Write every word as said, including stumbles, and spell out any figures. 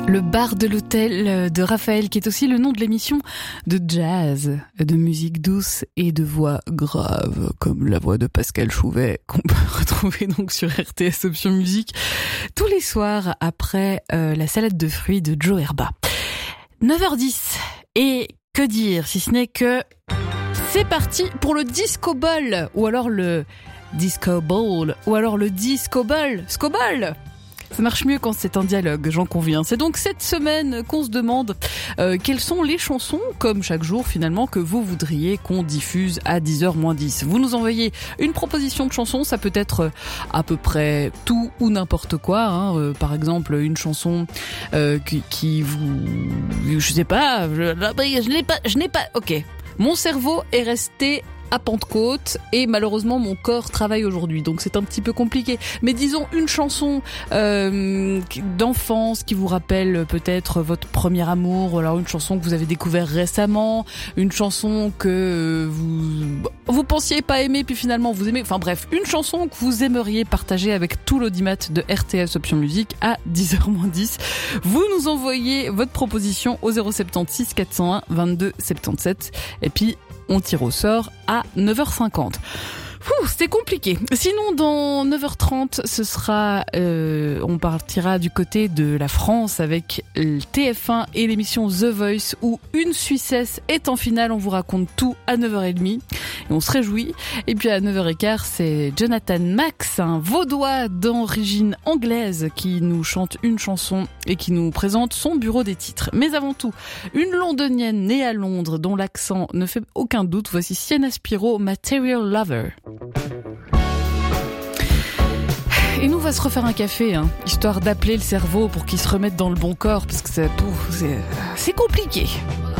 Le bar de l'hôtel de Raphaël, qui est aussi le nom de l'émission de jazz, de musique douce et de voix grave, comme la voix de Pascal Chouvet, qu'on peut retrouver donc sur R T S Option Musique tous les soirs après euh, la salade de fruits de Joe Herba. neuf heures dix, et que dire si ce n'est que c'est parti pour le Disco Ball, ou alors le Disco Ball, ou alors le Disco Ball, Disco Ball. Ça marche mieux quand c'est un dialogue, j'en conviens. C'est donc cette semaine qu'on se demande euh, quelles sont les chansons, comme chaque jour finalement, que vous voudriez qu'on diffuse à dix heures moins dix. Vous nous envoyez une proposition de chanson, ça peut être à peu près tout ou n'importe quoi. Hein. Euh, par exemple, une chanson euh, qui, qui vous... Je sais pas, je, je n'ai pas... Je n'ai pas... Ok, mon cerveau est resté à Pentecôte et malheureusement mon corps travaille aujourd'hui, donc c'est un petit peu compliqué, mais disons une chanson euh, d'enfance qui vous rappelle peut-être votre premier amour, ou alors une chanson que vous avez découvert récemment, une chanson que vous vous pensiez pas aimer puis finalement vous aimez, enfin bref, une chanson que vous aimeriez partager avec tout l'audimat de R T S Option Musique à dix heures moins dix. Vous nous envoyez votre proposition au zéro sept six quatre zéro un vingt-deux soixante-dix-sept et puis on tire au sort à neuf heures cinquante. Ouh, c'est compliqué. Sinon, dans neuf heures trente, ce sera, euh, on partira du côté de la France avec le T F un et l'émission The Voice où une Suissesse est en finale. On vous raconte tout à neuf heures trente et on se réjouit. Et puis à neuf heures quinze, c'est Jonathan Max, un vaudois d'origine anglaise qui nous chante une chanson et qui nous présente son bureau des titres. Mais avant tout, une londonienne née à Londres dont l'accent ne fait aucun doute. Voici Sienna Spiro, Material Lover. Et nous, on va se refaire un café, hein, histoire d'appeler le cerveau pour qu'il se remette dans le bon corps, parce que c'est, c'est, c'est compliqué.